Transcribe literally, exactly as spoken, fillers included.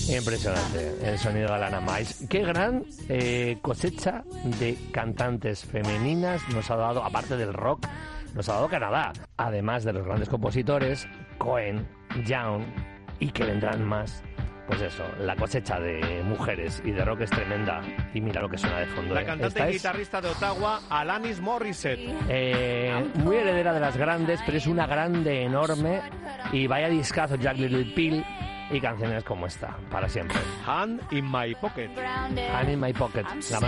Impresionante el sonido de Alana Mais. Qué gran eh, cosecha de cantantes femeninas nos ha dado, aparte del rock, nos ha dado Canadá. Además de los grandes compositores, Cohen, Young y que vendrán más. Pues eso, la cosecha de mujeres y de rock es tremenda. Y mira lo que suena de fondo. La ¿eh? cantante Esta y guitarrista es... de Ottawa, Alanis Morissette. Eh, muy heredera de las grandes, pero es una grande enorme. Y vaya discazo, Jack Little Pill. Y canciones como esta, para siempre. Hand in my pocket. Hand in my pocket. La